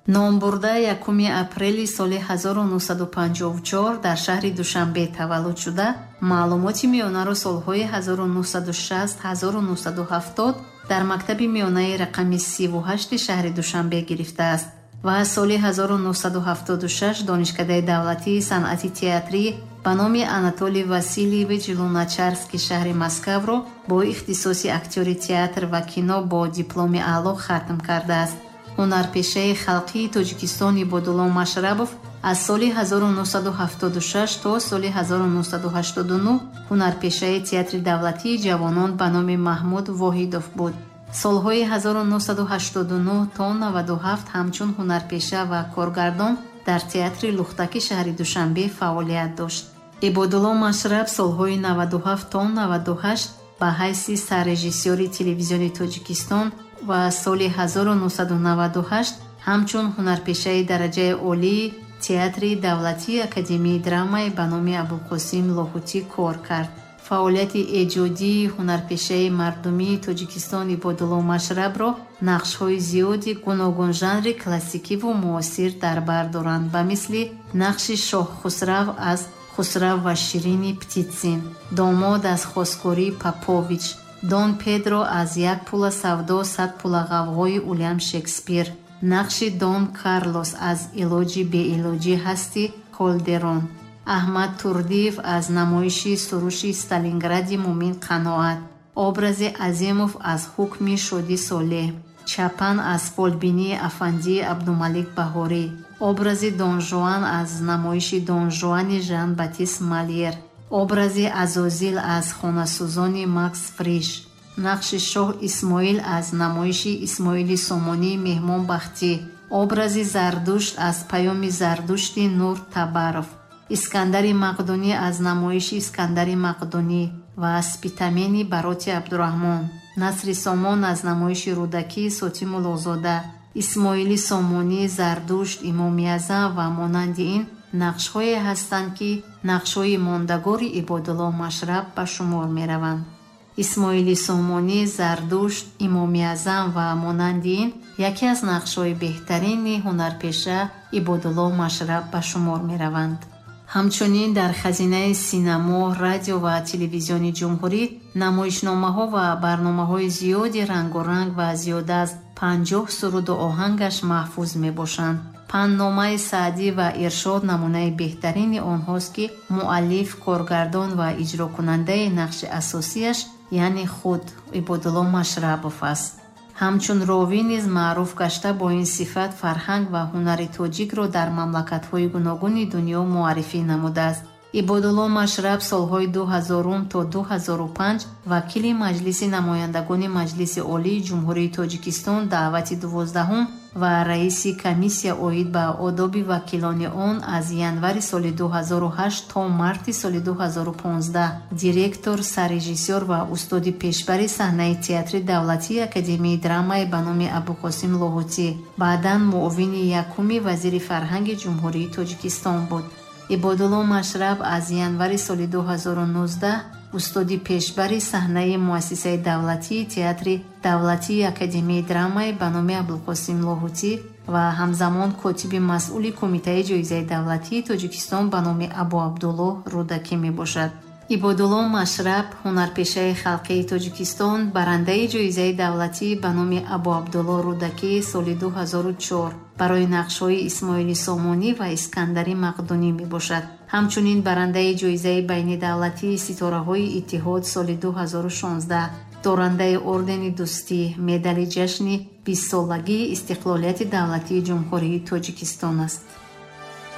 номбурда 1 апрели соли 1954 дар шаҳри Душанбе таваллуд шуда, маълумоти миёнаро солҳои 1960-1970 дар мактаби миёнаи рақами 38 шаҳри Душанбе гирифтааст ва соли 1976 донишкадаи давлатии санъати театрӣ ба номи Анатолий Васильевич Луначарский шаҳри Москваро бо ихтисоси актёри театр ва кино бо дипломи аъло хатм кардааст. ҳунарпешаи халқии Тоҷикистон Ибодулло Машрабов аз соли 1976 то соли 1989 ҳунарпешаи театри давлатии ҷавонон ба номи Маҳмуд Воҳидов буд. солҳои 1989 то 97 ҳамчун ҳунарпеша ва коргардон дар театри Лухтаки шаҳри Душанбе фаъолият дошт. Ибодулло Машраб солҳои 97 то 98 ба ҳайси саррежиссёри телевизиони Тоҷикистон ва соли 1998 ҳамчун ҳунарпешаи дараҷаи олии театри давлатии академияи драмаи ба номи Абулқосим Лоҳутӣ кор кард. фаъолияти эҷодии ҳунарпешаи мардумии Тоҷикистон Ибодулло Машрабро нақшҳои зиёди гуногун жанри классикиву муосир дар бар доранд, ба мисли нақши Шоҳ Хусрав аз Хусрав ва Ширини Птитсин, Домод аз Хоскори Попович, Дон Педро аз Як пула савдо 100 пула ғавғои Уильям Шекспир, нақши Дон Карлос аз Илоҷи беилоҷӣ ҳасти Колдерон, Аҳмад Турдиев аз намоиши суруши Сталингради Мумин Қаноат, образи Азимов аз Ҳукми Шодӣ Солеҳ, Чапан аз фолбинии Афандии Абдумалик Баҳорӣ, образи Дон Жуан аз намоиши Дон Жуани Жан Батист Мольер, образи Азозил аз Хонасӯзони Макс Фриш, нақши Шоҳ Исмоил аз намоиши Исмоили Сомонии Меҳмон Бахтӣ, образи Зардушт аз паёми Зардушти Нур Табаров, Искандари Мақдунӣ аз намоиши Искандари Мақдунӣ ва Спитамени бароти Абдураҳмон, Насри Сомон аз намоиши Рӯдакии Сотимуллозода, Исмоили Сомонӣ, Зардушт, Имоми Аъзам ва монанди ин нақшҳое ҳастанд, ки нақшҳои мондагори Ибодулло Машраб ба шумор мераванд. Исмоили Сомонӣ, Зардушт, Имоми Аъзам ва монанди ин яке аз нақшҳои беҳтарини ҳунарпеша Ибодулло Машраб ба шумор мераванд. ҳамчунин дар хазинаи синамо, радио ва телевизиони ҷумҳурӣ намоишномаҳо ва барномаҳои зиёди рангоранг ва зиёда аз 50 суруду оҳангаш маҳфуз мебошанд. Панномаи Саъдӣ ва Иршод намунаи беҳтарини онҳост, ки муаллиф, коргардон ва иҷрокунандаи нақши асосияш яъне худ Ибодулло Машрабов аст. ҳамчун ровӣ низ маъруф гашта бо ин сифат фарҳанг ва ҳунари тоҷикро дар мамлакатҳои гуногуни дунё муаррифӣ намудааст. Ибодулло Машраб солҳои 2000 то 2005 вакили Маҷлиси намояндагони Маҷлиси Олии Ҷумҳурии Тоҷикистон даъвати 12 ва раиси комиссия оид ба одоби вакилони он аз январи соли 2008 то марти соли 2015 директор, саррежиссёр ва устоди пешбари саҳнаи театри давлатии академияи драмаи ба номи Абулқосим Лоҳутӣ, баъдан муовини якуми вазири фарҳанги Ҷумҳурии Тоҷикистон буд. Ибодулло Машраб аз январи соли 2019 устоди пешбари саҳнаи муассисаи давлатии театри давлатии академияи драмаи ба номи Абулқосим Лоҳутӣ ва ҳамзамон котиби масъули кумитаи ҷоизаи давлатии Тоҷикистон ба номи Абу Абдулло Рӯдакӣ мебошад. Ибодулло Машраб, ҳунарпешаи халқии Тоҷикистон, барандаи ҷоизаи давлатӣ ба номи Абу Абдулло Рӯдакӣ соли 2004 барои нақшҳои Исмоили Сомонӣ ва Искандари Мақдунӣ мебошад. ҳамчунин барандаи ҷоизаи байнидавлатии Ситораҳои Иттиҳод соли 2016, дорандаи ордени Дӯстӣ, медали ҷашни 20-солагии истиқлолияти давлатии Ҷумҳурии Тоҷикистон аст.